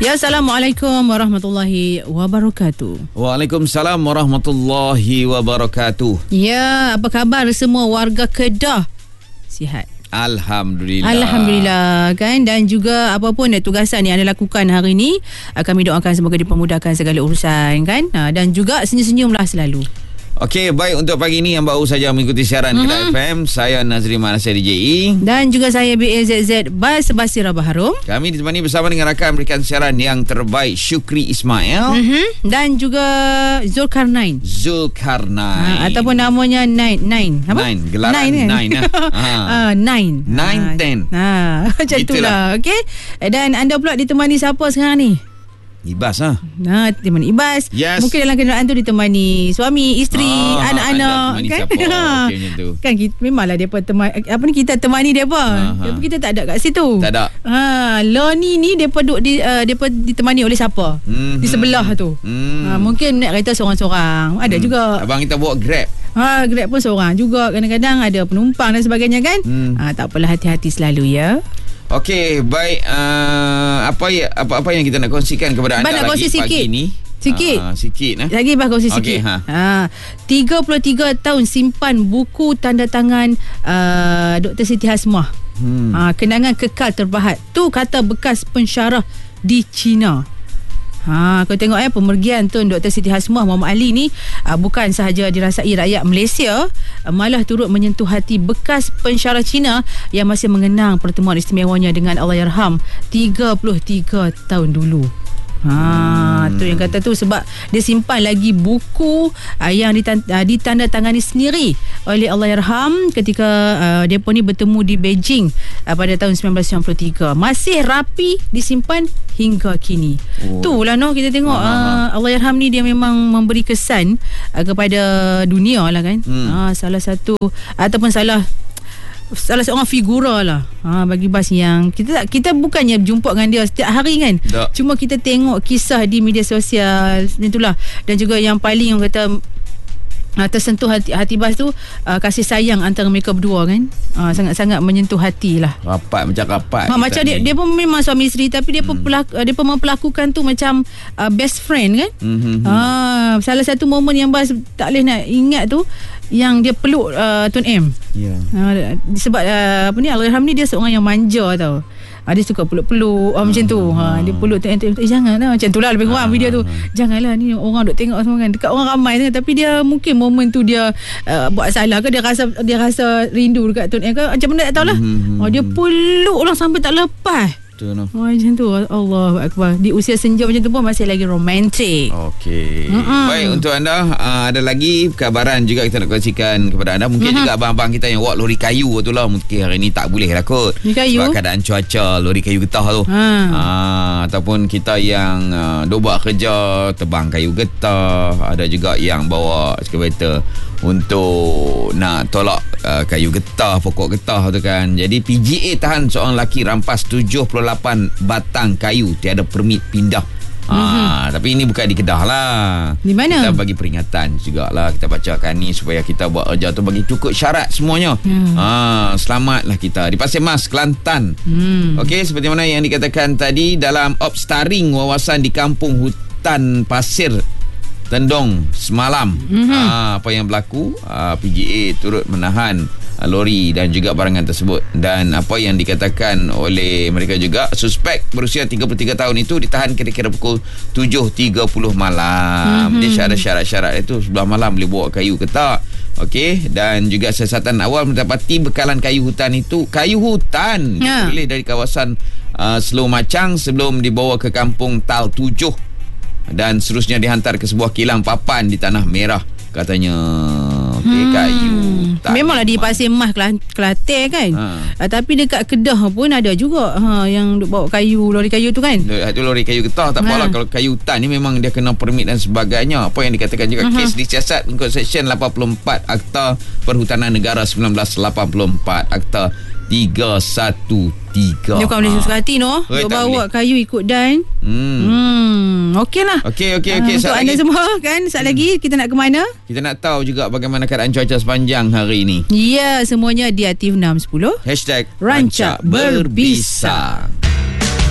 Ya, Assalamualaikum warahmatullahi wabarakatuh. Waalaikumsalam warahmatullahi wabarakatuh. Ya, apa khabar semua warga Kedah? Sihat? Alhamdulillah kan. Dan juga apapun tugasan yang anda lakukan hari ini, kami doakan semoga dipermudahkan segala urusan kan. Dan juga senyum-senyumlah selalu. Okey, baik, untuk pagi ini yang baru saja mengikuti siaran Kedah FM, saya Nazri Manasir DJE dan juga saya BAZZ Bas Basira Baharum. Kami ditemani bersama dengan rakan memberikan siaran yang terbaik, Syukri Ismail dan juga Zulkarnain ataupun namanya Nine apa? Nine, gelaran Nine Nine 9-10 macam itulah. Okey, dan anda pula ditemani siapa sekarang ni? Ibas ditemani Ibas. Yes. Mungkin dalam kenderaan tu ditemani suami, isteri, anak-anak kan. Okay, macam tu. Kan kita, memanglah depa kita temani depa. Tapi kita tak ada kat situ. Tak ada. Loni ni depa duduk depa ditemani oleh siapa? Di sebelah tu. Mungkin naik kereta seorang-seorang. Ada juga. Abang kita bawa Grab. Grab pun seorang juga. Kadang-kadang ada penumpang dan sebagainya kan. Tak apalah, hati-hati selalu ya. Okey, baik. Apa yang kita nak kongsikan kepada anda lagi pagi ni? Sikit. Lagi kongsi sikit. 33 tahun simpan buku tanda tangan Dr. Siti Hasmah. Kenangan kekal terpahat. Tu kata bekas pensyarah di China. Kau tengok pemergian Tun Dr. Siti Hasmah Muhammad Ali ni bukan sahaja dirasai rakyat Malaysia, malah turut menyentuh hati bekas pensyarah Cina yang masih mengenang pertemuan istimewanya dengan Allahyarham 33 tahun dulu. Tu yang kata tu sebab dia simpan lagi buku yang ditandatangani sendiri oleh Allahyarham ketika depa ni bertemu di Beijing pada tahun 1993. Masih rapi disimpan hingga kini. Itulah kita tengok Allahyarham ni dia memang memberi kesan kepada dunia lah kan. Salah satu ataupun salah seorang figura lah bagi Bas yang kita bukannya jumpa dengan dia setiap hari kan. Cuma kita tengok kisah di media sosial itulah. Dan juga yang paling orang kata tersentuh hati Bas tu kasih sayang antara mereka berdua kan. Sangat-sangat menyentuh hati lah. Rapat. Macam dia pun memang suami isteri, tapi dia pun memperlakukan tu macam best friend kan. Salah satu momen yang Bas tak boleh nak ingat tu, yang dia peluk Tun M. Sebab Allahyarham ni dia seorang yang manja tau. Dia suka peluk-peluk macam tu. Dia peluk Tun M, janganlah macam tu lah lebih kurang video tu. Janganlah, ni orang duk tengok semua kan, dekat orang ramai kan. Tapi dia mungkin momen tu dia buat salah ke, dia rasa rindu dekat Tun M ke, macam mana tak tahulah. Dia peluk orang sampai tak lepas. Macam tu. Allahu Akbar. Di usia senja macam tu pun masih lagi romantik. Okey. Baik, untuk anda ada lagi kabaran juga kita nak kongsikan kepada anda. Mungkin juga abang-abang kita yang buat lori kayu tu lah, mungkin hari ni tak boleh lah kot sebab keadaan cuaca, lori kayu getah tu. Ataupun kita yang buat kerja tebang kayu getah. Ada juga yang bawa excavator untuk nak tolak kayu getah, pokok getah tu kan. Jadi PGA tahan seorang lelaki rampas 78 batang kayu tiada permit pindah. Tapi ini bukan di Kedah lah. Di mana? Kita bagi peringatan jugalah. Kita bacakan ni supaya kita buat kerja tu bagi cukup syarat semuanya. Selamatlah kita. Di Pasir Mas, Kelantan. Okey, seperti mana yang dikatakan tadi, dalam obstaring wawasan di kampung hutan Pasir Tendong semalam. Apa yang berlaku, PGA turut menahan lori dan juga barangan tersebut. Dan apa yang dikatakan oleh mereka juga, suspek berusia 33 tahun itu ditahan kira-kira pukul 7.30 malam. Dia ada syarat-syarat itu, sebelah malam boleh bawa kayu ke tak. Okey, dan juga siasatan awal mendapati bekalan kayu hutan boleh dari kawasan Seluruh Macang sebelum dibawa ke kampung Tal 7 dan seterusnya dihantar ke sebuah kilang papan di Tanah Merah katanya. Kayu memanglah di Pasir Mas Kelantan kan. Tapi dekat Kedah pun ada juga yang bawa kayu, lori kayu tu kan. Itu lori kayu getah. Tak apalah, kalau kayu hutan ni memang dia kena permit dan sebagainya. Apa yang dikatakan juga kes disiasat mengikut Seksyen 84 Akta Perhutanan Negara 1984, Akta 313. Dia bukan boleh suka hati Duk bawa kayu ikut dan Okey lah. Okey. Untuk anda semua kan, saat lagi kita nak ke mana? Kita nak tahu juga bagaimana keadaan cuaca sepanjang hari ini. Ya, semuanya di Aktif 610 #Rancak Berbisa.